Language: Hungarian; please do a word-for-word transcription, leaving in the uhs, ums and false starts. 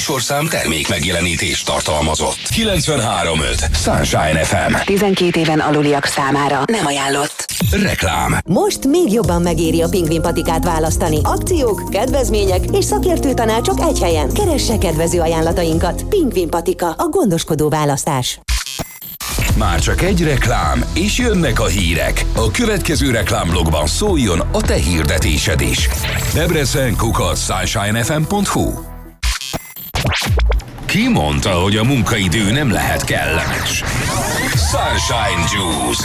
műsorszám termék megjelenítést tartalmazott. kilencvenhárom öt Sunshine ef em. tizenkét éven aluliak számára nem ajánlott. Reklám. Most még jobban megéri a Pingvin patikát választani. Akciók, kedvezmények és szakértő tanácsok egy helyen. Keresse kedvező ajánlatainkat. Pingvin patika, a gondoskodó választás. Már csak egy reklám, és jönnek a hírek. A következő reklámblogban szóljon a te hirdetésed is. Debrecen kukac sunshine f m pont h u. Ki mondta, hogy a munkaidő nem lehet kellemes? Sunshine Juice.